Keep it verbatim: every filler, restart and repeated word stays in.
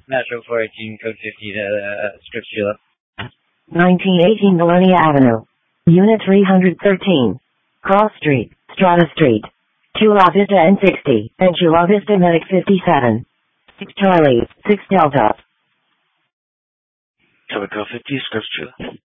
Metro four eighteen, code fifty to uh, Scripps Julep. nineteen eighteen Millennia Avenue. Unit three hundred thirteen. Cross Street, Strata Street. Chula Vista N sixty, and Chula Vista Medic fifty-seven. six Charlie, six Delta. Tower fifty, Scripps Julep.